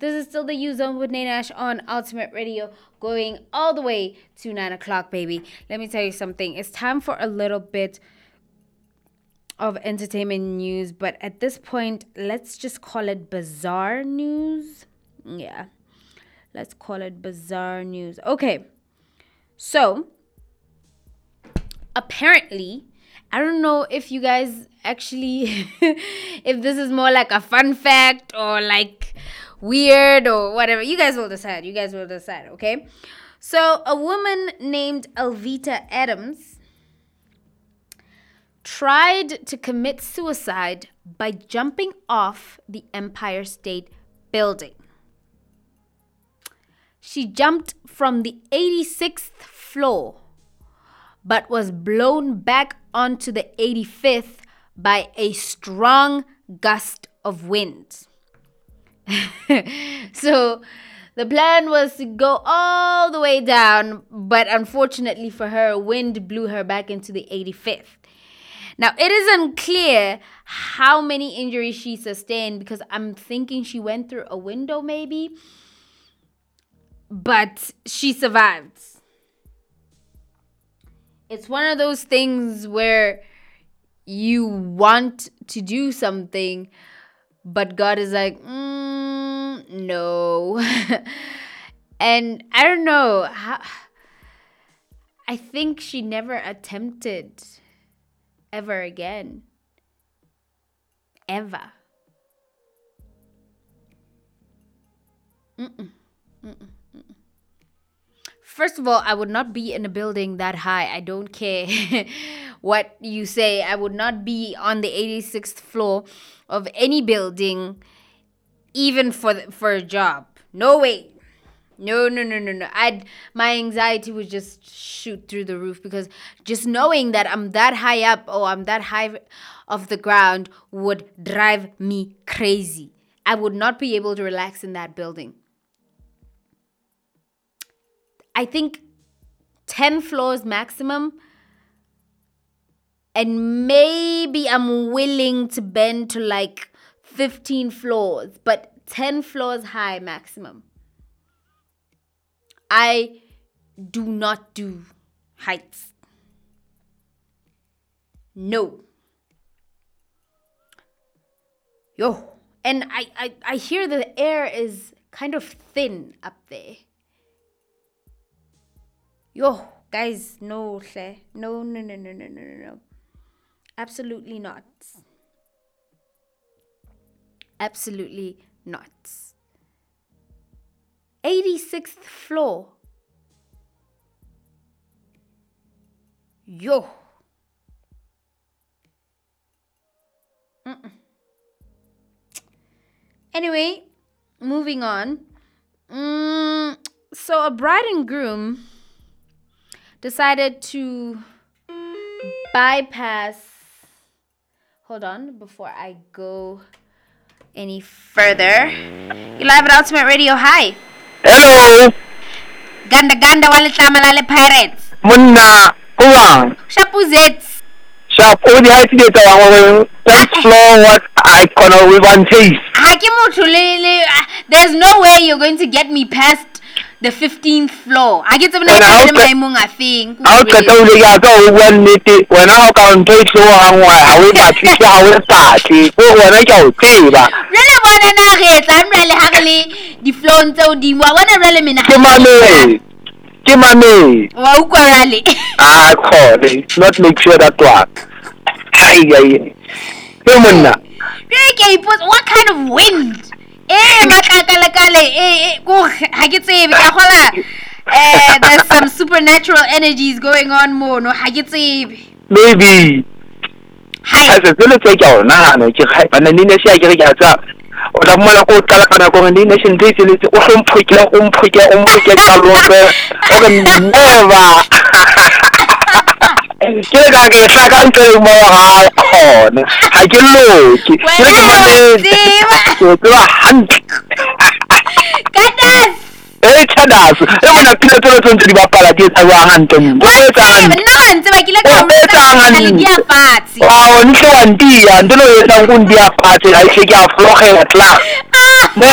This is still the U Zone with Nainash on Ultimate Radio, going all the way to 9 o'clock, baby. Let me tell you something. It's time for a little bit of entertainment news, but at this point, let's just call it bizarre news. Yeah, let's call it bizarre news. Okay, so apparently, I don't know if you guys actually, if this is more like a fun fact or like weird or whatever. You guys will decide. Okay? So a woman named Elvita Adams tried to commit suicide by jumping off the Empire State Building. She jumped from the 86th floor, but was blown back onto the 85th by a strong gust of wind. So the plan was to go all the way down, but unfortunately for her, wind blew her back into the 85th. Now, it is unclear how many injuries she sustained, because I'm thinking she went through a window maybe, but she survived. It's one of those things where you want to do something, but God is like, no. And I don't know. I think she never attempted ever again. Ever. First of all, I would not be in a building that high. I don't care what you say. I would not be on the 86th floor of any building, even for a job. No way. No. My anxiety would just shoot through the roof, because just knowing that I'm that high up or I'm that high off the ground would drive me crazy. I would not be able to relax in that building. I think 10 floors maximum. And maybe I'm willing to bend to like 15 floors. But 10 floors high maximum. I do not do heights. No. Yo. And I hear the air is kind of thin up there. Yo, guys, no. Absolutely not. Absolutely not. 86th floor. Yo. Anyway, moving on. So a bride and groom decided to bypass. Hold on, before I go any further. You live at Ultimate Radio. Hi. Hello. Ganda wale pirates. Munna, kuwang. Shapuzets. Shop, odi height dito ang first floor what I call with one taste. There's no way you're going to get me past the 15th floor. I get something I think. I'll get to the other one meeting when I can take so on I will not teach how to start. When I go to really wanna know I'm really happily the floor so the one really mean Kimani. Wow, rally. I call it. Not make sure that work. Hey, what kind of wind? There's some supernatural energies going on more. No, maybe. Hi. As a village, and the Oda mala ko kala kana ko ndi nation date ni umphike kalombe never kile ka ke saka ntse mo ha khona ha ke loki kile ke mane so tla hand kadas chadas bona pila tlo ntse di bapala di tsa wa hantle mo etsa nna ntse ba kile ka mo di apatsi wa o ntse wa ndia ndilo yetsa ngundi apatsi ha ke ya flogela tla mo